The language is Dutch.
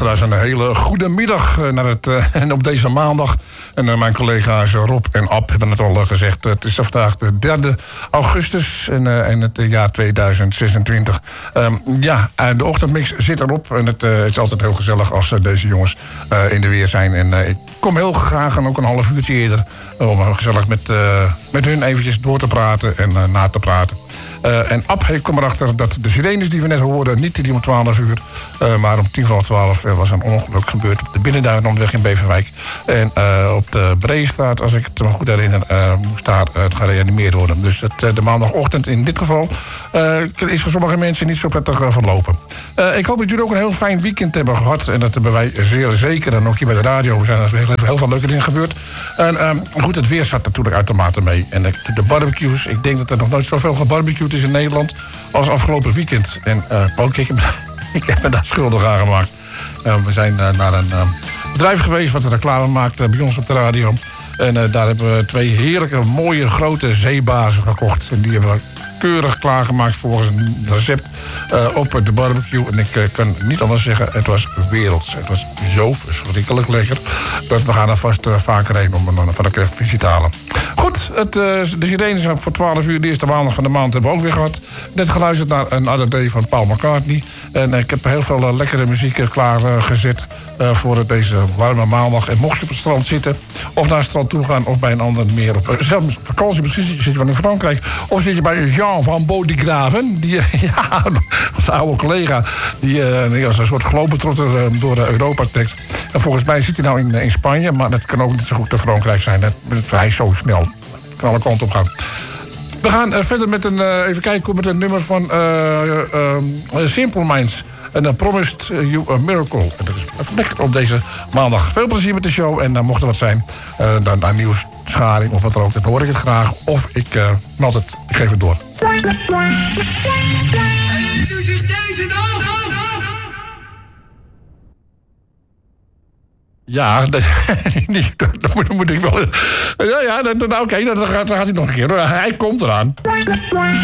luisteraars, een hele goede middag en op deze maandag. En mijn collega's Rob en Ab hebben het al gezegd. Het is vandaag de 3 augustus in het jaar 2026. De ochtendmix zit erop. En het is altijd heel gezellig als deze jongens in de weer zijn. En ik kom heel graag en ook een half uurtje eerder om gezellig met hun eventjes door te praten en na te praten. En Ab kwam erachter dat de sirenes die we net hoorden niet die om 12 uur, maar om 11:10 was een ongeluk gebeurd op de Binnenduinrandweg in Beverwijk. En op de Breestraat, als ik het me goed herinner, moest daar gereanimeerd worden. Dus de maandagochtend in dit geval is voor sommige mensen niet zo prettig verlopen. Ik hoop dat jullie ook een heel fijn weekend hebben gehad. En dat hebben wij zeer zeker. En ook hier bij de radio zijn er heel veel leuke dingen gebeurd. En goed, het weer zat natuurlijk uitermate mee. En de barbecues, ik denk dat er nog nooit zoveel gebarbecued is in Nederland als afgelopen weekend. En ik heb me daar schuldig aan gemaakt. We zijn naar een bedrijf geweest wat reclame maakt bij ons op de radio. En daar hebben we 2 heerlijke, mooie, grote zeebazen gekocht. En die hebben we keurig klaargemaakt volgens een recept op de barbecue. En ik kan niet anders zeggen, het was werelds. Het was zo verschrikkelijk lekker dat we gaan er vast vaker heen om dan van de visite te halen. Goed, de sirenes voor 12 uur, de eerste maandag van de maand, hebben we ook weer gehad. Net geluisterd naar een Another Day van Paul McCartney. En ik heb heel veel lekkere muziek klaargezet voor deze warme maandag. En mocht je op het strand zitten, of naar het strand toe gaan, of bij een ander meer op zelfs vakantie, misschien zit je wel in Frankrijk, of zit je bij Jean van Bodegraven, die onze oude collega, die als een soort globetrotter door Europa trekt. En volgens mij zit hij nou in Spanje, maar dat kan ook niet zo goed in Frankrijk zijn. Hij is zo snel. Kan alle kanten op gaan. We gaan verder met even kijken met een nummer van Simple Minds. En Promised You a Miracle. En dat is even lekker op deze maandag. Veel plezier met de show. En mocht er wat zijn, dan nieuws, scharing of wat dan ook, dan hoor ik het graag. Of ik meld het. Ik geef het door. Ja, dat moet ik wel. Ja, oké, dan gaat hij nog een keer. Hij komt eraan.